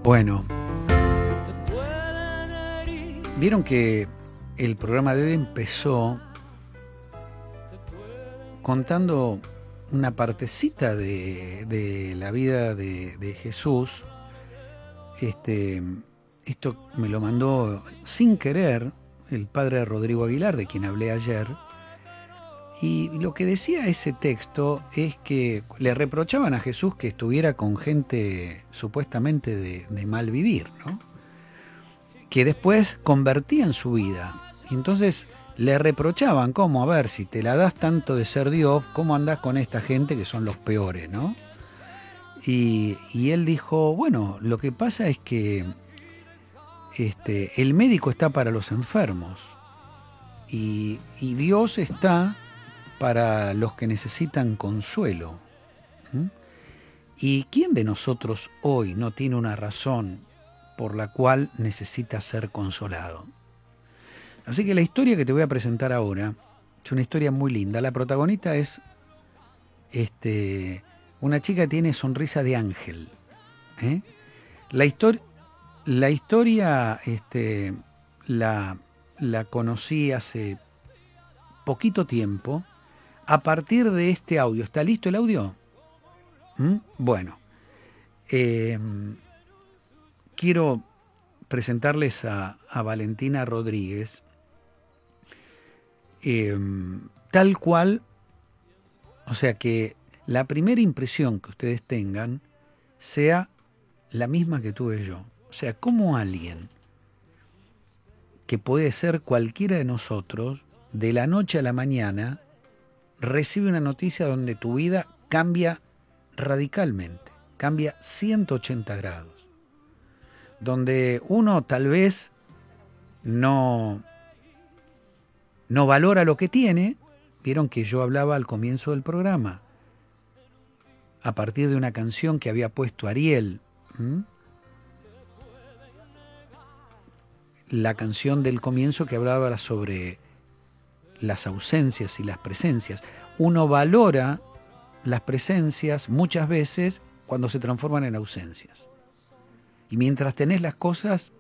Bueno, vieron que el programa de hoy empezó contando una partecita de la vida de Jesús. Esto me lo mandó sin querer el padre Rodrigo Aguilar, de quien hablé ayer. Y lo que decía ese texto es que le reprochaban a Jesús que estuviera con gente supuestamente de mal vivir, ¿no? Que después convertían su vida. Y entonces le reprochaban, ¿cómo? A ver, si te la das tanto de ser Dios, ¿cómo andás con esta gente que son los peores, ¿no? Y él dijo, bueno, lo que pasa es que el médico está para los enfermos y Dios está para los que necesitan consuelo. ¿Y quién de nosotros hoy no tiene una razón por la cual necesita ser consolado? Así que la historia que te voy a presentar ahora es una historia muy linda. La protagonista es una chica que tiene sonrisa de ángel. La historia la conocí hace poquito tiempo a partir de este audio. ¿Está listo el audio? Bueno, quiero presentarles a Valentina Rodríguez, tal cual, o sea que la primera impresión que ustedes tengan sea la misma que tuve yo. O sea, como alguien que puede ser cualquiera de nosotros, de la noche a la mañana, recibe una noticia donde tu vida cambia radicalmente, cambia 180 grados. Donde uno tal vez no valora lo que tiene. Vieron que yo hablaba al comienzo del programa, a partir de una canción que había puesto Ariel. La canción del comienzo que hablaba sobre las ausencias y las presencias. Uno valora las presencias muchas veces cuando se transforman en ausencias. Y mientras tenés las cosas,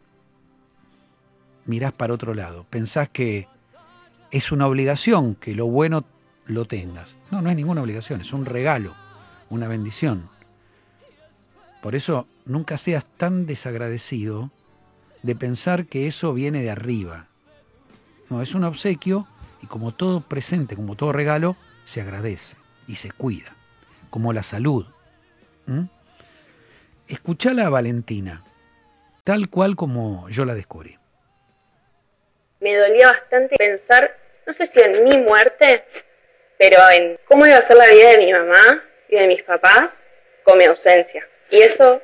mirás para otro lado. Pensás que es una obligación que lo bueno lo tengas. No, no es ninguna obligación, es un regalo, una bendición. Por eso nunca seas tan desagradecido de pensar que eso viene de arriba. No, es un obsequio y como todo presente, como todo regalo, se agradece y se cuida, como la salud. Escuchala a Valentina, tal cual como yo la descubrí. Me dolía bastante pensar, no sé si en mi muerte, pero en cómo iba a ser la vida de mi mamá y de mis papás con mi ausencia. Y eso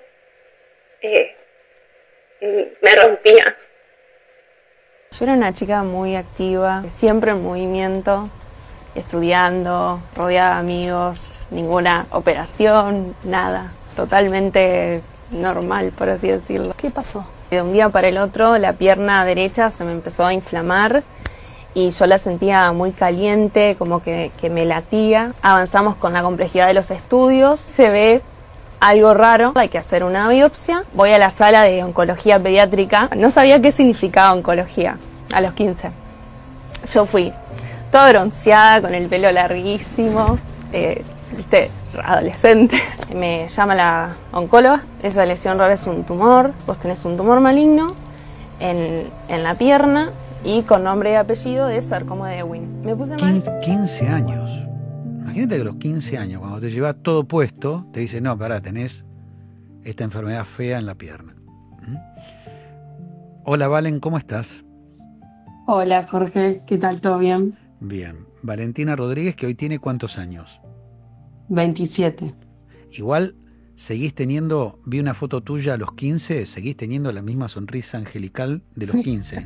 me rompía. Yo era una chica muy activa, siempre en movimiento, estudiando, rodeada de amigos, ninguna operación, nada. Totalmente normal, por así decirlo. ¿Qué pasó? De un día para el otro la pierna derecha se me empezó a inflamar y yo la sentía muy caliente, como que me latía. Avanzamos con la complejidad de los estudios, se ve algo raro, hay que hacer una biopsia. Voy a la sala de oncología pediátrica, no sabía qué significaba oncología a los 15. Yo fui toda bronceada, con el pelo larguísimo, adolescente. Me llama la oncóloga, esa lesión rara es un tumor, vos tenés un tumor maligno en la pierna y con nombre y apellido de sarcoma de Ewing. Me puse mal. 15 años. Imagínate que a los 15 años, cuando te llevas todo puesto, te dicen, no, pará, tenés esta enfermedad fea en la pierna. Hola, Valen, ¿cómo estás? Hola, Jorge, ¿qué tal? ¿Todo bien? Bien. Valentina Rodríguez, que hoy tiene ¿cuántos años? 27. Igual seguís teniendo, vi una foto tuya a los 15, seguís teniendo la misma sonrisa angelical de los 15.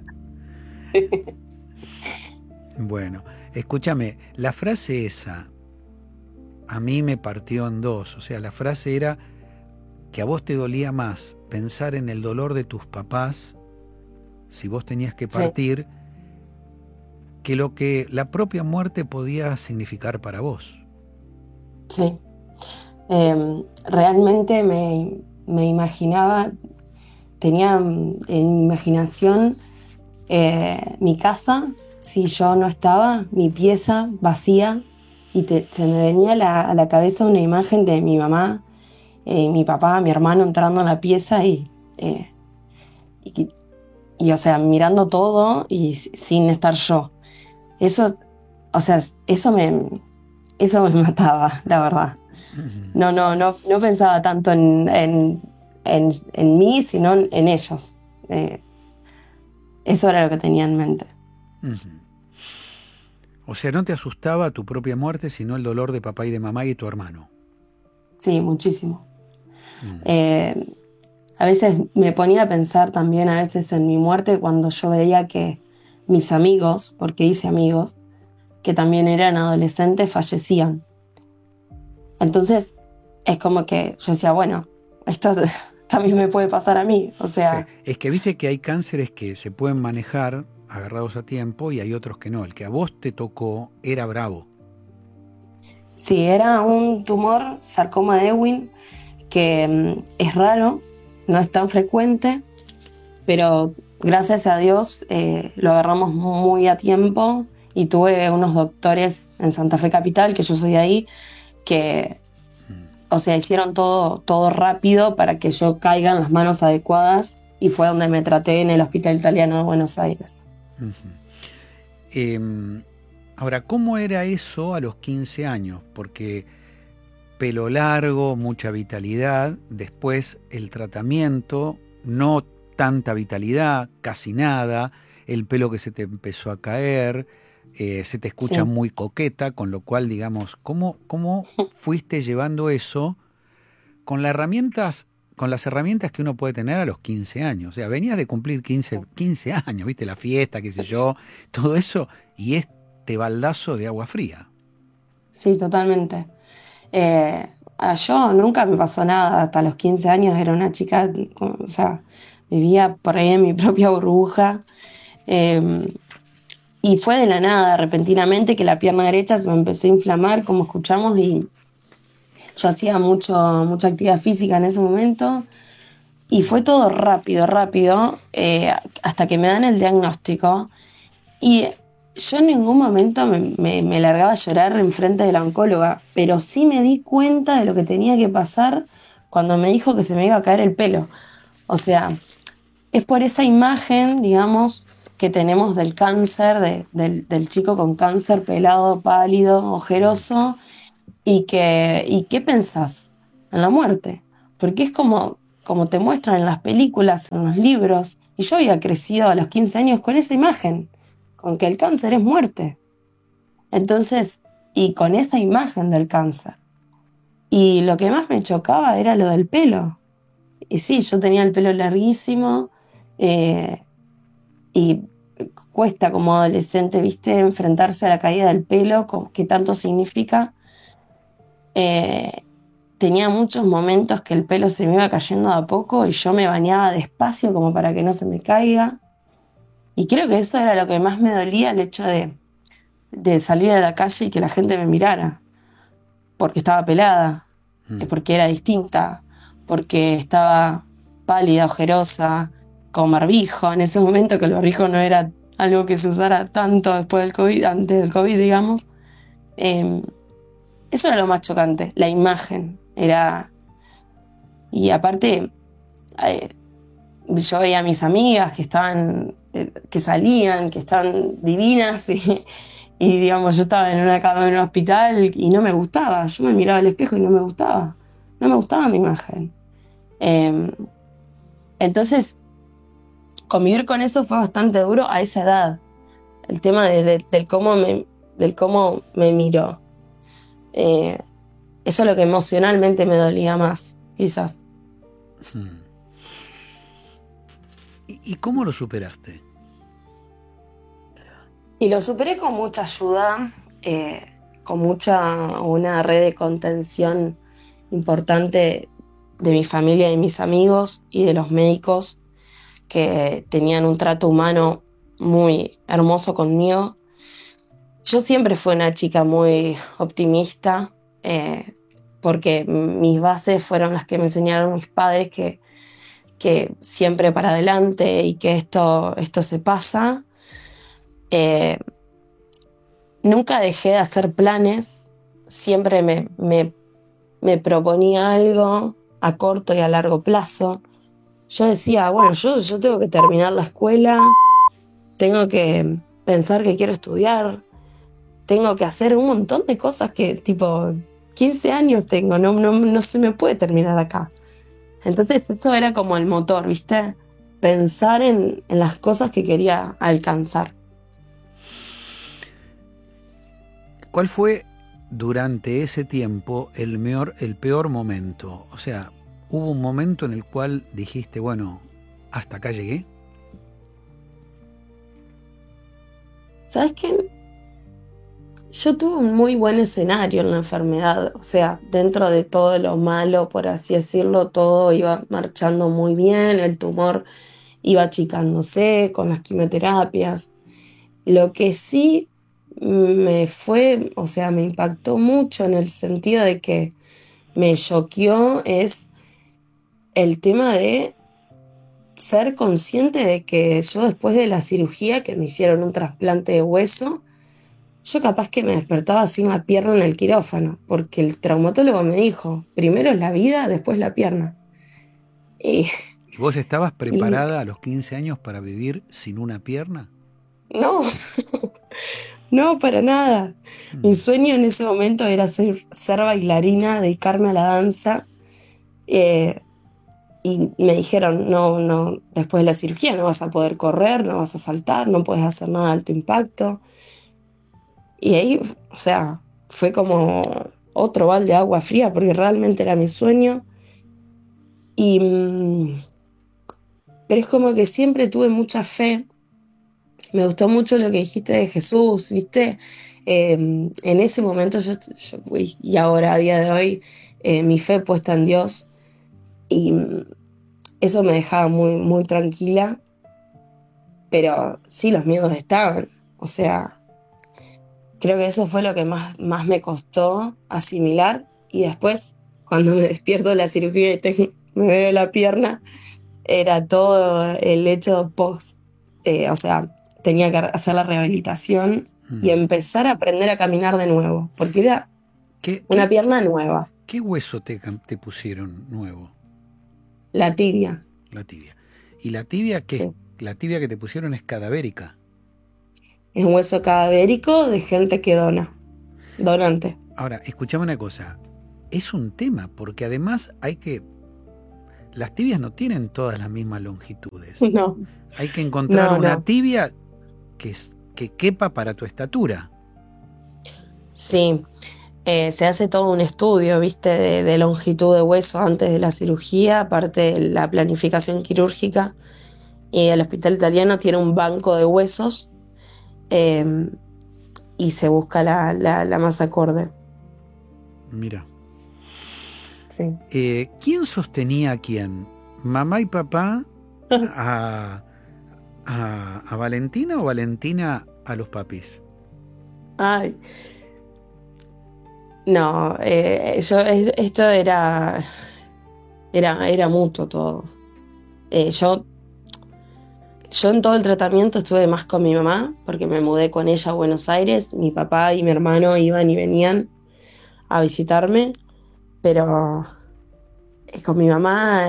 Bueno, escúchame, la frase esa a mí me partió en dos. O sea, la frase era que a vos te dolía más pensar en el dolor de tus papás si vos tenías que partir, que lo que la propia muerte podía significar para vos. Sí. Realmente me imaginaba, tenía en mi imaginación mi casa, si yo no estaba, mi pieza vacía, y se me venía a la cabeza una imagen de mi mamá, mi papá, mi hermano entrando en la pieza y, o sea, mirando todo y sin estar yo. Eso, o sea, eso me mataba, la verdad. No pensaba tanto en mí, sino en ellos. Eso era lo que tenía en mente. O sea, no te asustaba tu propia muerte, sino el dolor de papá y de mamá y de tu hermano. Sí, muchísimo. A veces me ponía a pensar también a veces en mi muerte cuando yo veía que mis amigos, porque hice amigos, que también eran adolescentes, fallecían. Entonces es como que yo decía, bueno, esto también me puede pasar a mí. O sea, sí. Es que viste que hay cánceres que se pueden manejar agarrados a tiempo y hay otros que no. El que a vos te tocó era bravo. Sí, era un tumor, sarcoma de Ewing, que es raro, no es tan frecuente, pero gracias a Dios lo agarramos muy a tiempo y tuve unos doctores en Santa Fe Capital, que yo soy de ahí, que, o sea, hicieron todo rápido para que yo caiga en las manos adecuadas, y fue donde me traté en el Hospital Italiano de Buenos Aires. Ahora, ¿cómo era eso a los 15 años? Porque pelo largo, mucha vitalidad, después el tratamiento, no tanta vitalidad, casi nada, el pelo que se te empezó a caer, se te escucha Sí. muy coqueta, con lo cual, digamos, ¿cómo fuiste llevando eso con las herramientas que uno puede tener a los 15 años? O sea, venías de cumplir 15 años, viste, la fiesta, qué sé yo, todo eso, y este baldazo de agua fría. Sí, totalmente. Yo nunca me pasó nada, hasta los 15 años era una chica, o sea, vivía por ahí en mi propia burbuja, y fue de la nada, repentinamente, que la pierna derecha se me empezó a inflamar, como escuchamos, y yo hacía mucha actividad física en ese momento, y fue todo rápido, hasta que me dan el diagnóstico, y yo en ningún momento me largaba a llorar enfrente de la oncóloga, pero sí me di cuenta de lo que tenía que pasar cuando me dijo que se me iba a caer el pelo. O sea, es por esa imagen, digamos, que tenemos del cáncer, del chico con cáncer, pelado, pálido, ojeroso, y ¿qué pensás? En la muerte. Porque es como te muestran en las películas, en los libros, y yo había crecido a los 15 años con esa imagen, con que el cáncer es muerte. Entonces, y con esa imagen del cáncer. Y lo que más me chocaba era lo del pelo. Y sí, yo tenía el pelo larguísimo, y cuesta como adolescente, viste, enfrentarse a la caída del pelo, que tanto significa. Tenía muchos momentos que el pelo se me iba cayendo de a poco y yo me bañaba despacio como para que no se me caiga. Y creo que eso era lo que más me dolía, el hecho de salir a la calle y que la gente me mirara, porque estaba pelada, porque era distinta, porque estaba pálida, ojerosa, con barbijo, en ese momento que el barbijo no era algo que se usara tanto después del COVID, antes del COVID, digamos. Eso era lo más chocante, la imagen. Y aparte, yo veía a mis amigas que estaban, que salían, que estaban divinas, y digamos, yo estaba en una cama en un hospital y no me gustaba. Yo me miraba al espejo y no me gustaba mi imagen. Entonces, convivir con eso fue bastante duro a esa edad. El tema del cómo me miró. Eso es lo que emocionalmente me dolía más, quizás. ¿Y cómo lo superaste? Y lo superé con mucha ayuda, con una red de contención importante de mi familia y mis amigos y de los médicos que tenían un trato humano muy hermoso conmigo. Yo siempre fui una chica muy optimista, porque mis bases fueron las que me enseñaron mis padres, que siempre para adelante y que esto se pasa. Nunca dejé de hacer planes, siempre me proponía algo a corto y a largo plazo. Yo decía, bueno, yo tengo que terminar la escuela, tengo que pensar que quiero estudiar, tengo que hacer un montón de cosas que, tipo, 15 años tengo, no se me puede terminar acá. Entonces eso era como el motor, ¿viste? Pensar en las cosas que quería alcanzar. ¿Cuál fue durante ese tiempo el peor momento? O sea, ¿hubo un momento en el cual dijiste, bueno, hasta acá llegué? ¿Sabes qué? Yo tuve un muy buen escenario en la enfermedad, o sea, dentro de todo lo malo, por así decirlo, todo iba marchando muy bien, el tumor iba achicándose con las quimioterapias. Lo que sí me impactó mucho en el sentido de que me choqueó es el tema de ser consciente de que yo después de la cirugía, que me hicieron un trasplante de hueso, yo capaz que me despertaba sin la pierna en el quirófano, porque el traumatólogo me dijo, primero es la vida, después la pierna. ¿Y vos estabas preparada a los 15 años para vivir sin una pierna? No, no, para nada. Mi sueño en ese momento era ser bailarina, dedicarme a la danza. Y me dijeron, no, después de la cirugía no vas a poder correr, no vas a saltar, no puedes hacer nada de alto impacto. Y ahí, o sea, fue como otro balde de agua fría, porque realmente era mi sueño. Pero es como que siempre tuve mucha fe. Me gustó mucho lo que dijiste de Jesús, ¿viste? En ese momento y ahora a día de hoy, mi fe puesta en Dios, y eso me dejaba muy, muy tranquila. Pero sí, los miedos estaban. O sea, creo que eso fue lo que más me costó asimilar. Y después, cuando me despierto de la cirugía y me veo la pierna, era todo el hecho post, o sea, tenía que hacer la rehabilitación y empezar a aprender a caminar de nuevo, porque era una pierna nueva. ¿Qué hueso te pusieron nuevo? La tibia. La tibia. ¿Y la tibia Sí. La tibia que te pusieron es cadavérica? Es un hueso cadavérico de gente que donante. Ahora, escuchame una cosa, es un tema, porque además las tibias no tienen todas las mismas longitudes. No. Hay que encontrar una tibia que quepa para tu estatura. Sí, se hace todo un estudio, ¿viste? De longitud de hueso antes de la cirugía, aparte de la planificación quirúrgica. Y el hospital italiano tiene un banco de huesos, y se busca la más acorde. Mira. Sí. ¿Quién sostenía a quién? ¿Mamá y papá a Valentina o Valentina a los papis? Ay. No, esto era mutuo todo. Yo en todo el tratamiento estuve más con mi mamá, porque me mudé con ella a Buenos Aires. Mi papá y mi hermano iban y venían a visitarme, pero con mi mamá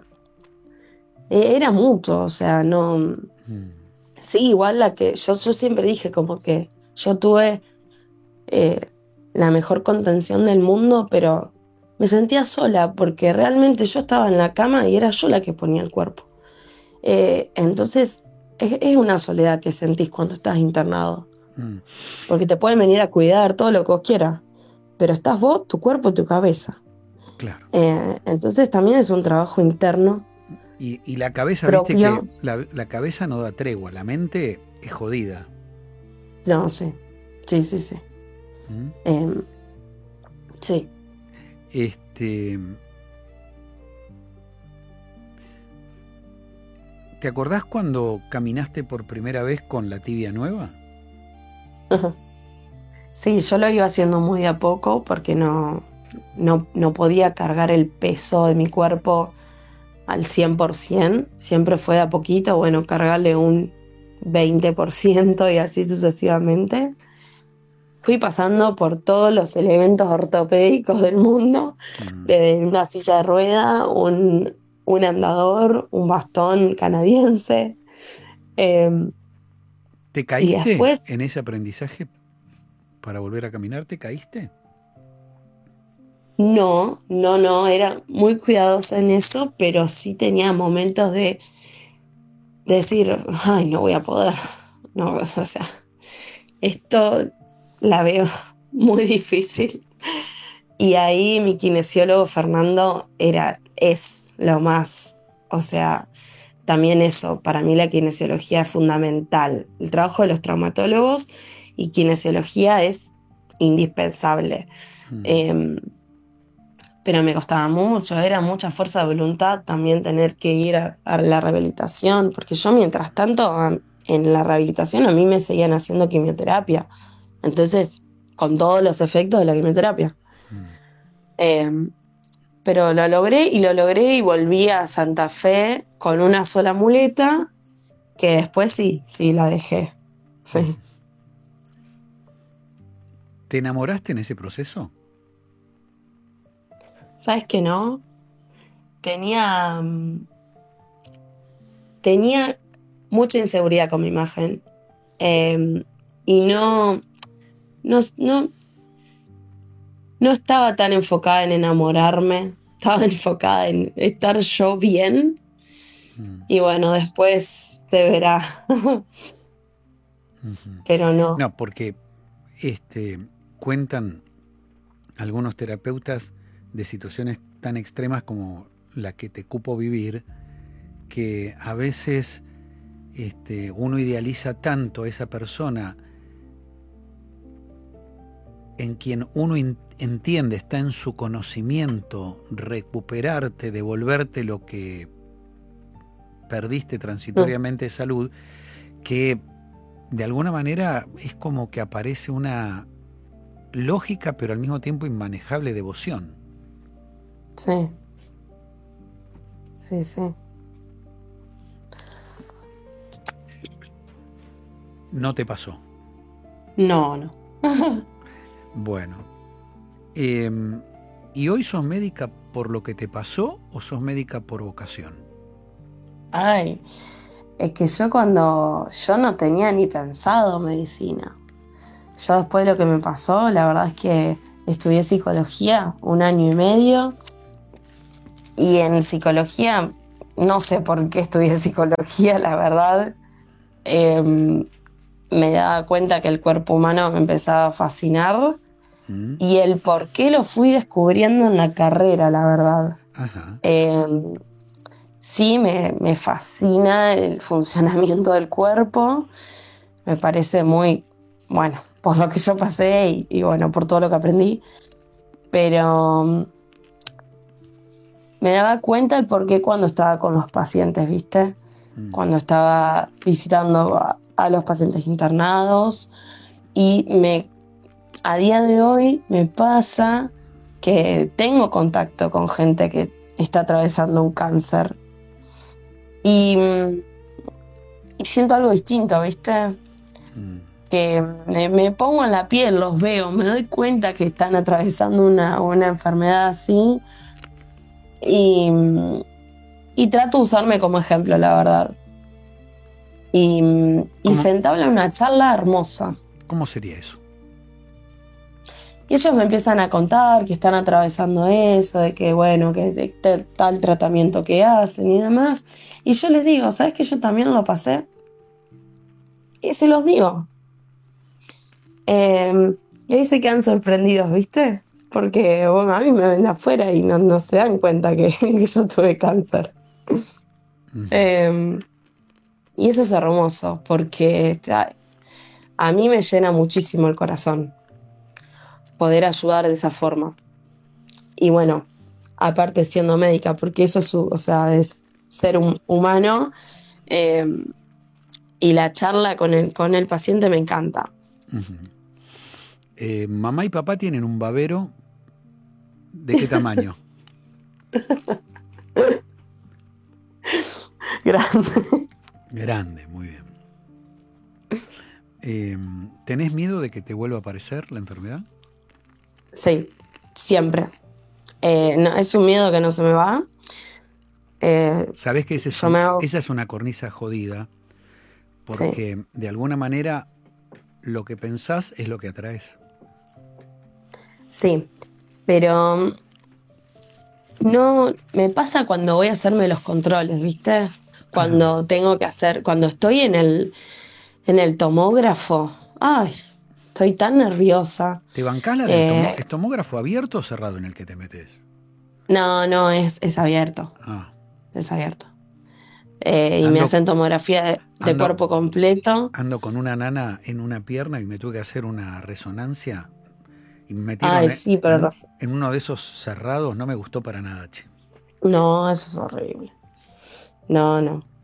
era mutuo, o sea, no. Sí, igual yo siempre dije como que yo tuve la mejor contención del mundo, pero me sentía sola, porque realmente yo estaba en la cama y era yo la que ponía el cuerpo. Entonces es una soledad que sentís cuando estás internado, porque te pueden venir a cuidar todo lo que vos quieras, pero estás vos, tu cuerpo y tu cabeza. Claro. Entonces también es un trabajo interno. Y la cabeza, propio. Viste que la cabeza no da tregua, la mente es jodida. No, sí. Sí. Sí. ¿Te acordás cuando caminaste por primera vez con la tibia nueva? Sí, yo lo iba haciendo muy a poco porque no no podía cargar el peso de mi cuerpo al 100%, siempre fue de a poquito, bueno, cargarle un 20% y así sucesivamente. Fui pasando por todos los elementos ortopédicos del mundo, desde una silla de rueda, un andador, un bastón canadiense. ¿Te Y caíste después, en ese aprendizaje para volver a caminar? ¿Te caíste? no, era muy cuidadosa en eso, pero sí tenía momentos de decir, ay, no voy a poder. No, o sea, esto la veo muy difícil. Y ahí mi kinesiólogo Fernando es lo más, o sea, también eso, para mí la kinesiología es fundamental. El trabajo de los traumatólogos y kinesiología es indispensable. Eh, pero me costaba mucho, era mucha fuerza de voluntad también tener que ir a la rehabilitación, porque yo mientras tanto en la rehabilitación a mí me seguían haciendo quimioterapia, entonces con todos los efectos de la quimioterapia. Eh, pero lo logré y volví a Santa Fe con una sola muleta, que después sí, la dejé. Sí. ¿Te enamoraste en ese proceso? ¿Sabes qué no? Tenía, tenía mucha inseguridad con mi imagen. Y no, no estaba tan enfocada en enamorarme, estaba enfocada en estar yo bien. Y bueno, después te verá. Pero no. No, porque cuentan algunos terapeutas de situaciones tan extremas como la que te cupo vivir, que a veces uno idealiza tanto a esa persona en quien uno entiende, está en su conocimiento, recuperarte, devolverte lo que perdiste transitoriamente de salud, que de alguna manera es como que aparece una lógica, pero al mismo tiempo inmanejable devoción. Sí. Sí. ¿No te pasó? No. Bueno. ¿Y hoy sos médica por lo que te pasó o sos médica por vocación? Ay, es que yo no tenía ni pensado medicina. Yo después de lo que me pasó, la verdad es que estudié psicología 1 año y medio y en psicología, no sé por qué estudié psicología, la verdad, me daba cuenta que el cuerpo humano me empezaba a fascinar y el por qué lo fui descubriendo en la carrera, la verdad. Ajá. Sí, me fascina el funcionamiento del cuerpo, me parece muy, bueno, por lo que yo pasé y bueno, por todo lo que aprendí, pero me daba cuenta el por qué cuando estaba con los pacientes, ¿viste? Cuando estaba visitando a los pacientes internados y a día de hoy me pasa que tengo contacto con gente que está atravesando un cáncer y siento algo distinto, ¿viste? Que me pongo en la piel, los veo, me doy cuenta que están atravesando una enfermedad así y trato de usarme como ejemplo, la verdad. Y se entabla una charla hermosa. ¿Cómo sería eso? Y ellos me empiezan a contar que están atravesando eso, de que bueno, que de tal tratamiento que hacen y demás. Y yo les digo, ¿sabes que yo también lo pasé? Y se los digo. Y ahí se quedan sorprendidos, ¿viste? Porque bueno, a mí me ven de afuera y no se dan cuenta que yo tuve cáncer. Y eso es hermoso, porque a mí me llena muchísimo el corazón poder ayudar de esa forma. Y bueno, aparte siendo médica, porque eso es ser un humano, y la charla con el paciente me encanta. Mamá y papá tienen un babero ¿De qué tamaño? Grande. Grande, muy bien. ¿Tenés miedo de que te vuelva a aparecer la enfermedad? Sí, siempre. No, es un miedo que no se me va. Sabés que esa es una cornisa jodida, porque sí, de alguna manera lo que pensás es lo que atraes. Sí, pero no me pasa cuando voy a hacerme los controles, ¿viste? Cuando tengo que hacer, cuando estoy en el tomógrafo, ay, estoy tan nerviosa. ¿Te bancás la del ¿es tomógrafo abierto o cerrado en el que te metes? No, es abierto. Es abierto. Y me hacen tomografía de cuerpo completo. Ando con una nana en una pierna y me tuve que hacer una resonancia y me metieron en uno de esos cerrados. No me gustó para nada, che. No, eso es horrible. No.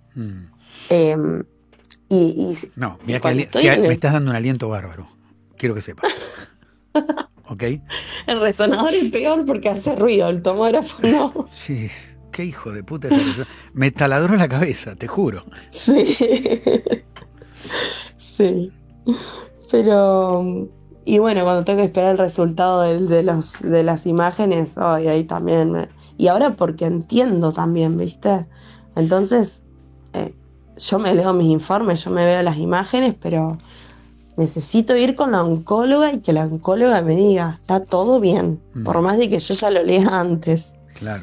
No, mira que me estás dando un aliento bárbaro. Quiero que sepas. ¿Ok? El resonador es peor porque hace ruido, el tomógrafo no. Sí, qué hijo de puta esa persona. Me taladró la cabeza, te juro. Sí. Sí. Pero... Y bueno, cuando tengo que esperar el resultado de las imágenes, ahí también Y ahora porque entiendo también, ¿viste? Entonces, yo me leo mis informes, yo me veo las imágenes, pero necesito ir con la oncóloga y que la oncóloga me diga, está todo bien, por más de que yo ya lo lea antes. Claro.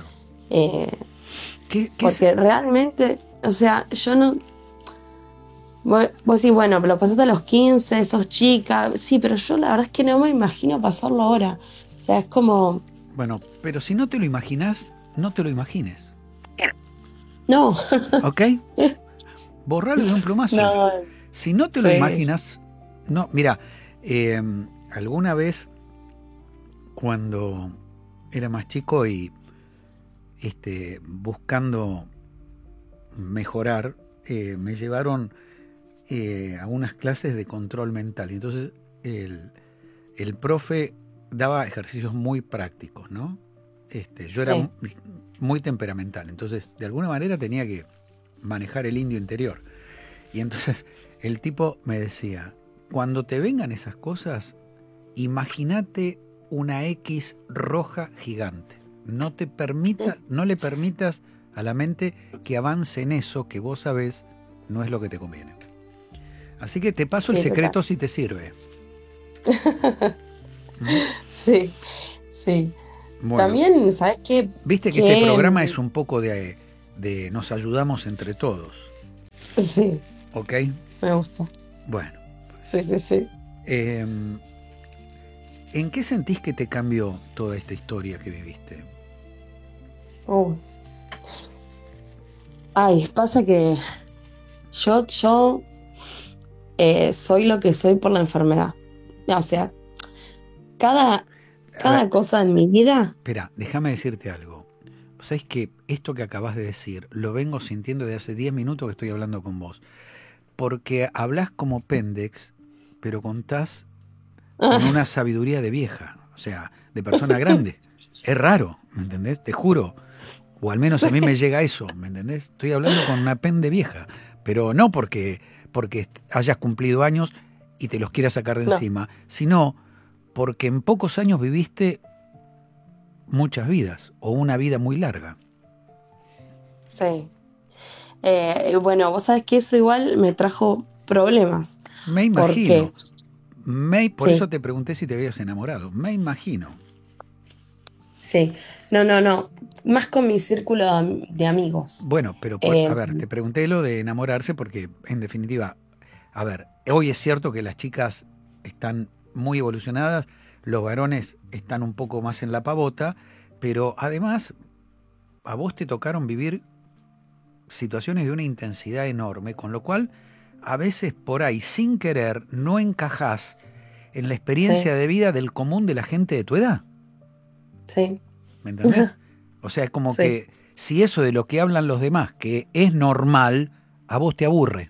Porque realmente, o sea, yo no... Vos decís, bueno, lo pasaste a los 15, sos chica, sí, pero yo la verdad es que no me imagino pasarlo ahora. O sea, es como... Bueno, pero si no te lo imaginás, no te lo imagines. No. ¿Ok? Borrarlo de un plumazo. No. Si no te lo imaginas, no. Mira, alguna vez cuando era más chico y buscando mejorar, me llevaron a unas clases de control mental. Y entonces el profe daba ejercicios muy prácticos, ¿no? Yo era muy temperamental, entonces de alguna manera tenía que manejar el indio interior. Y entonces el tipo me decía, cuando te vengan esas cosas, imagínate una X roja gigante. No le permitas a la mente que avance en eso que vos sabés no es lo que te conviene. Así que te paso el secreto si te sirve. Sí. Bueno, también, ¿sabes qué? Viste que este programa es un poco de nos ayudamos entre todos. Sí. ¿Ok? Me gusta. Bueno. Sí. ¿En qué sentís que te cambió toda esta historia que viviste? Pasa que yo soy lo que soy por la enfermedad. O sea, cada cosa en mi vida... Espera, déjame decirte algo. ¿Sabés que esto que acabas de decir lo vengo sintiendo desde hace 10 minutos que estoy hablando con vos? Porque hablás como Pendex, pero contás con una sabiduría de vieja, o sea, de persona grande. Es raro, ¿me entendés? Te juro. O al menos a mí me llega eso, ¿me entendés? Estoy hablando con una pende vieja, pero no porque hayas cumplido años y te los quieras sacar de encima, sino porque en pocos años viviste muchas vidas, o una vida muy larga. Sí. Bueno, vos sabés que eso igual me trajo problemas. Me imagino. Por eso te pregunté si te habías enamorado. Me imagino. Sí. No. Más con mi círculo de amigos. Bueno, pero a ver, te pregunté lo de enamorarse porque, en definitiva, a ver, hoy es cierto que las chicas están muy evolucionadas, los varones están un poco más en la pavota, pero además a vos te tocaron vivir situaciones de una intensidad enorme, con lo cual a veces por ahí, sin querer, no encajás en la experiencia de vida del común de la gente de tu edad. Sí. ¿Me entendés? O sea, es como que si eso de lo que hablan los demás, que es normal, a vos te aburre.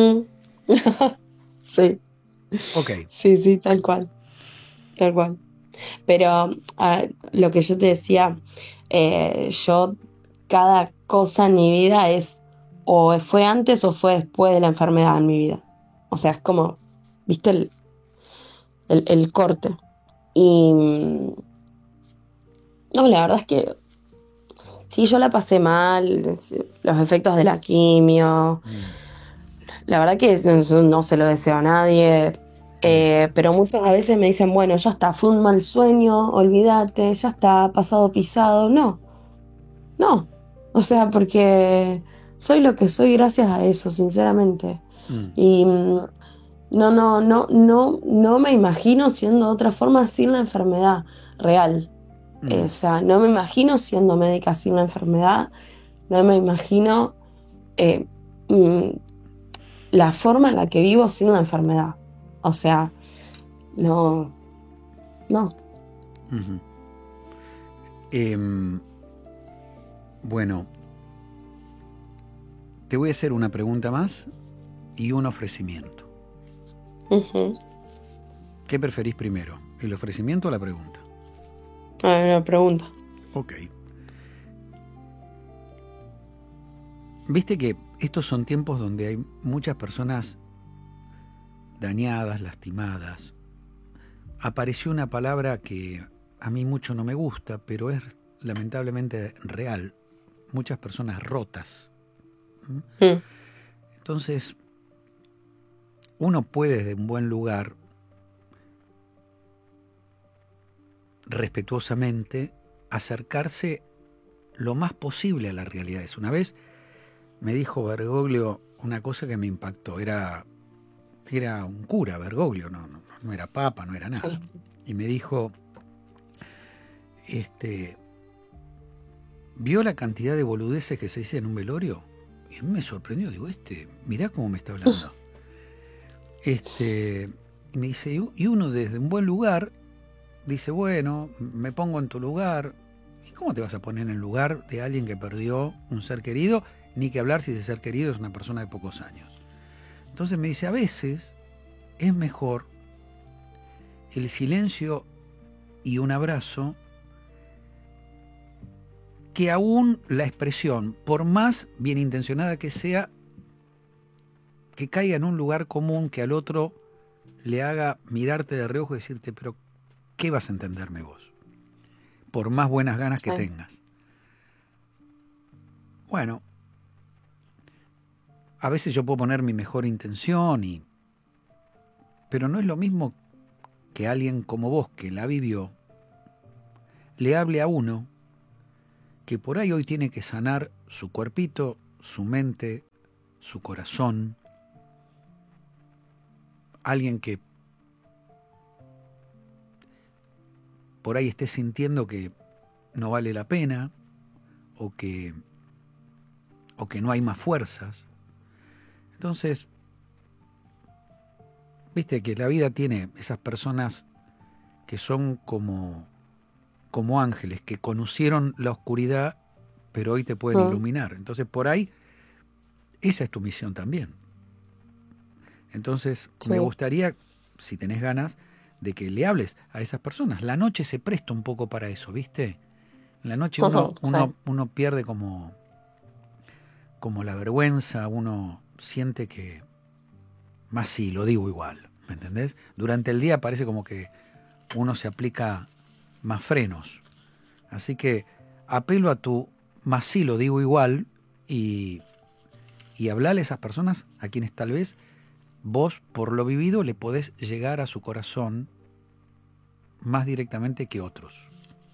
Sí. Ok. Sí, tal cual. Pero lo que yo te decía, yo cada cosa en mi vida es o fue antes o fue después de la enfermedad en mi vida. O sea, es como, ¿viste el corte? Y no, la verdad es que sí, yo la pasé mal, los efectos de la quimio. La verdad que no se lo deseo a nadie, pero muchas veces me dicen, bueno, ya está, fue un mal sueño, olvídate, ya está, pasado pisado. No, no, o sea, porque soy lo que soy gracias a eso, sinceramente. Y no me imagino siendo de otra forma sin la enfermedad real. O sea, no me imagino siendo médica sin la enfermedad, no me imagino la forma en la que vivo sin la enfermedad. O sea, no. Ujú. Bueno, te voy a hacer una pregunta más y un ofrecimiento. Uh-huh. ¿Qué preferís primero, el ofrecimiento o la pregunta? La pregunta. Ok. Viste que estos son tiempos donde hay muchas personas dañadas, lastimadas. Apareció una palabra que a mí mucho no me gusta, pero es lamentablemente real. Muchas personas rotas. Entonces, uno puede desde un buen lugar, respetuosamente, acercarse lo más posible a las realidades. Una vez me dijo Bergoglio una cosa que me impactó. Era un cura, Bergoglio, no era papa, no era nada. Sí. Y me dijo, ¿vio la cantidad de boludeces que se dice en un velorio? Y a mí me sorprendió, digo, mirá cómo me está hablando. Y me dice, y uno desde un buen lugar dice, bueno, me pongo en tu lugar. ¿Y cómo te vas a poner en el lugar de alguien que perdió un ser querido? Ni que hablar si ese ser querido es una persona de pocos años. Entonces me dice, a veces es mejor el silencio y un abrazo que aún la expresión, por más bien intencionada que sea, que caiga en un lugar común que al otro le haga mirarte de reojo y decirte, pero ¿qué vas a entenderme vos? Por más buenas ganas que tengas. Bueno, a veces yo puedo poner mi mejor intención, pero no es lo mismo que alguien como vos, que la vivió, le hable a uno que por ahí hoy tiene que sanar su cuerpito, su mente, su corazón. Alguien que por ahí esté sintiendo que no vale la pena o que no hay más fuerzas. Entonces, viste que la vida tiene esas personas que son como ángeles, que conocieron la oscuridad, pero hoy te pueden iluminar. Entonces, por ahí, esa es tu misión también. Entonces, me gustaría, si tenés ganas, de que le hables a esas personas. La noche se presta un poco para eso, ¿viste? En la noche uno pierde como la vergüenza, uno siente que, más sí, lo digo igual, ¿me entendés? Durante el día parece como que uno se aplica más frenos. Así que apelo a tu más sí, lo digo igual, y hablarle a esas personas a quienes tal vez vos, por lo vivido, le podés llegar a su corazón más directamente que otros.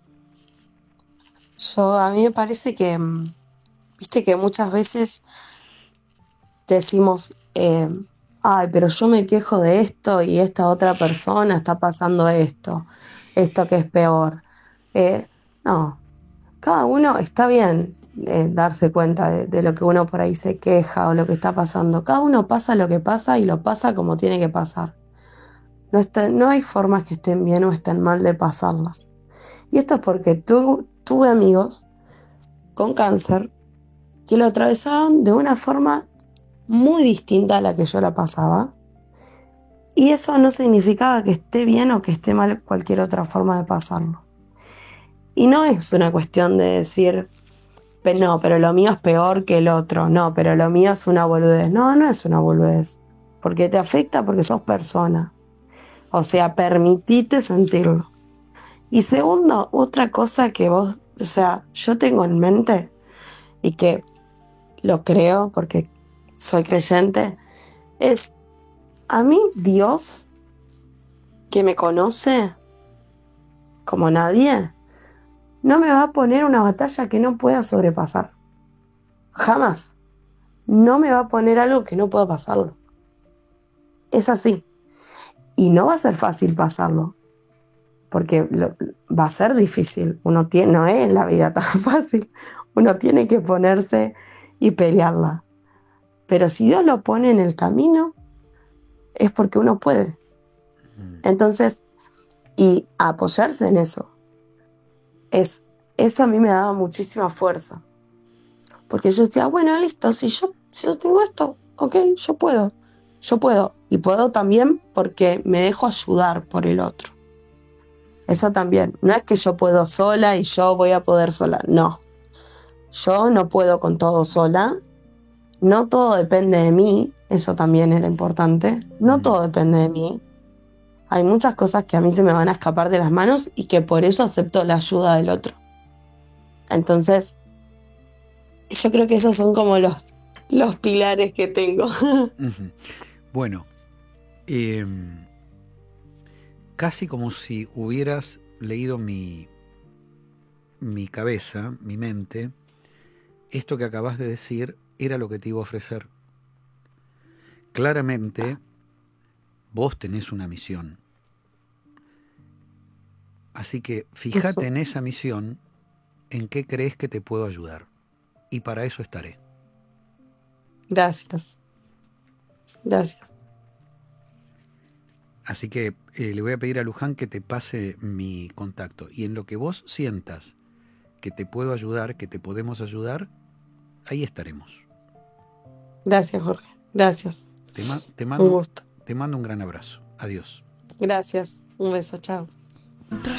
A mí me parece que, viste que muchas veces decimos, ay, pero yo me quejo de esto y esta otra persona está pasando esto que es peor. No, cada uno está bien darse cuenta de lo que uno por ahí se queja o lo que está pasando. Cada uno pasa lo que pasa y lo pasa como tiene que pasar. No hay formas que estén bien o estén mal de pasarlas. Y esto es porque tuve amigos con cáncer que lo atravesaban de una forma muy distinta a la que yo la pasaba. Y eso no significaba que esté bien o que esté mal cualquier otra forma de pasarlo. Y no es una cuestión de decir, no, pero lo mío es peor que el otro, no, pero lo mío es una boludez. No, no es una boludez, porque te afecta porque sos persona. O sea, permitite sentirlo. Y segundo, otra cosa que vos, o sea, yo tengo en mente y que lo creo porque soy creyente, es a mí Dios, que me conoce como nadie, no me va a poner una batalla que no pueda sobrepasar. Jamás. No me va a poner algo que no pueda pasarlo. Es así. Y no va a ser fácil pasarlo, porque va a ser difícil. No es la vida tan fácil. Uno tiene que ponerse y pelearla. Pero si Dios lo pone en el camino, es porque uno puede. Entonces, y apoyarse en eso. Eso a mí me daba muchísima fuerza. Porque yo decía, bueno, listo, si yo tengo esto, ok, yo puedo. Y puedo también porque me dejo ayudar por el otro. Eso también. No es que yo puedo sola y yo voy a poder sola. No. Yo no puedo con todo sola. No todo depende de mí. Eso también era importante. No todo depende de mí. Hay muchas cosas que a mí se me van a escapar de las manos y que por eso acepto la ayuda del otro. Entonces, yo creo que esos son como los pilares que tengo. Ujú. Bueno, casi como si hubieras leído mi cabeza, mi mente, esto que acabas de decir era lo que te iba a ofrecer. Claramente, vos tenés una misión. Así que fíjate en esa misión, en qué crees que te puedo ayudar. Y para eso estaré. Gracias. Así que le voy a pedir a Luján que te pase mi contacto. Y en lo que vos sientas que te puedo ayudar, que te podemos ayudar, ahí estaremos. Gracias, Jorge. Gracias. Un gusto. Te mando un gran abrazo. Adiós. Gracias. Un beso. Chao.